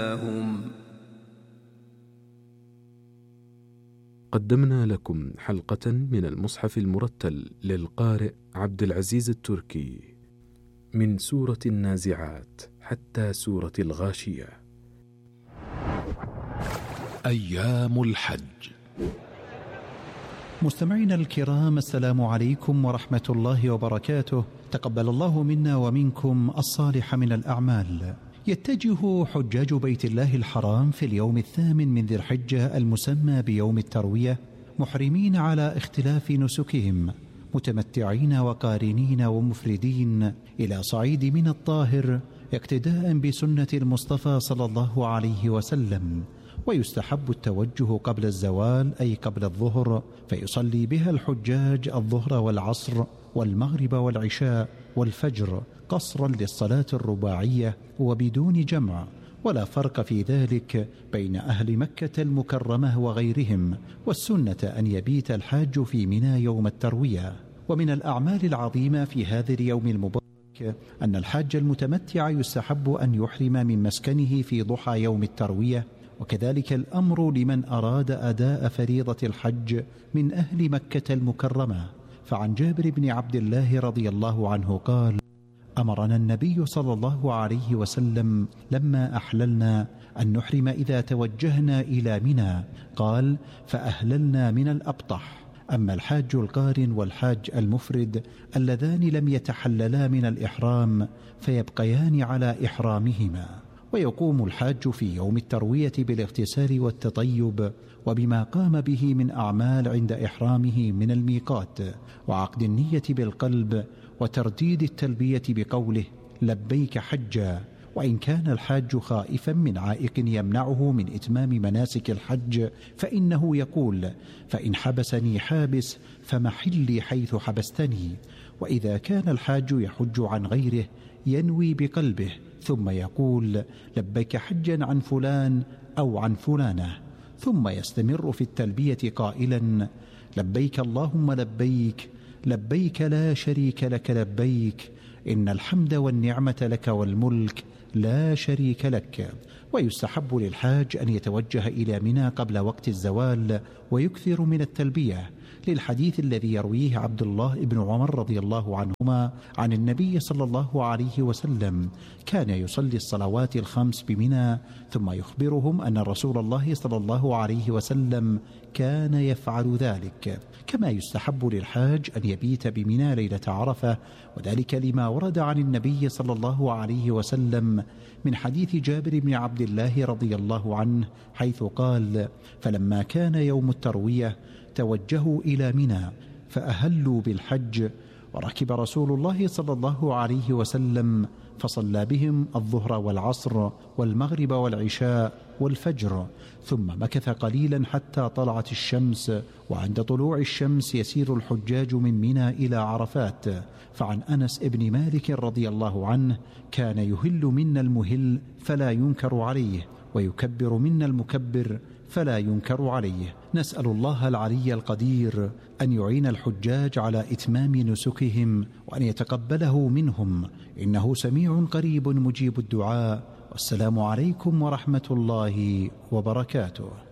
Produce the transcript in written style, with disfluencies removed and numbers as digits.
قدمنا لكم حلقة من المصحف المرتل للقارئ عبد العزيز التركي من سورة النازعات حتى سورة الغاشية. أيام الحج. مستمعينا الكرام، السلام عليكم ورحمة الله وبركاته. تقبل الله منا ومنكم الصالح من الأعمال. يتجه حجاج بيت الله الحرام في اليوم 8 من ذي الحجة المسمى بيوم التروية محرمين على اختلاف نسكهم، متمتعين وقارنين ومفردين إلى صعيد من الطاهر اقتداء بسنة المصطفى صلى الله عليه وسلم. ويستحب التوجه قبل الزوال أي قبل الظهر، فيصلي بها الحجاج الظهر والعصر والمغرب والعشاء والفجر قصرا للصلاة الرباعية وبدون جمع، ولا فرق في ذلك بين أهل مكة المكرمة وغيرهم. والسنة أن يبيت الحاج في منى يوم التروية. ومن الأعمال العظيمة في هذا اليوم المبارك أن الحاج المتمتع يستحب أن يحرم من مسكنه في ضحى يوم التروية، وكذلك الأمر لمن أراد أداء فريضة الحج من أهل مكة المكرمة. فعن جابر بن عبد الله رضي الله عنه قال: أمرنا النبي صلى الله عليه وسلم لما أحللنا أن نحرم إذا توجهنا إلى منى، قال: فأهللنا من الأبطح. أما الحاج القارن والحاج المفرد اللذان لم يتحللا من الإحرام فيبقيان على إحرامهما. ويقوم الحاج في يوم التروية بالاغتسال والتطيب وبما قام به من أعمال عند إحرامه من الميقات، وعقد النية بالقلب، وترديد التلبية بقوله لبيك حجا. وإن كان الحاج خائفا من عائق يمنعه من إتمام مناسك الحج فإنه يقول: فإن حبسني حابس فمحلي حيث حبستني. وإذا كان الحاج يحج عن غيره ينوي بقلبه ثم يقول لبيك حجا عن فلان أو عن فلانة، ثم يستمر في التلبية قائلا: لبيك اللهم لبيك، لبيك لا شريك لك لبيك، إن الحمد والنعمة لك والملك لا شريك لك. ويستحب للحاج أن يتوجه إلى منى قبل وقت الزوال ويكثر من التلبية، للحديث الذي يرويه عبد الله بن عمر رضي الله عنهما عن النبي صلى الله عليه وسلم كان يصلي الصلوات الخمس بمنى ثم يخبرهم أن رسول الله صلى الله عليه وسلم كان يفعل ذلك. كما يستحب للحاج أن يبيت بمنى ليلة عرفة، وذلك لما ورد عن النبي صلى الله عليه وسلم من حديث جابر بن عبد الله رضي الله عنه حيث قال: فلما كان يوم التروية توجهوا إلى منى فأهلوا بالحج، وركب رسول الله صلى الله عليه وسلم فصلى بهم الظهر والعصر والمغرب والعشاء والفجر، ثم مكث قليلا حتى طلعت الشمس، وعند طلوع الشمس يسير الحجاج من منى إلى عرفات. فعن أنس بن مالك رضي الله عنه كان يهل منا المهل فلا ينكر عليه، ويكبر منا المكبر فلا ينكر عليه. نسأل الله العلي القدير أن يعين الحجاج على إتمام نسكهم وأن يتقبله منهم، إنه سميع قريب مجيب الدعاء. والسلام عليكم ورحمة الله وبركاته.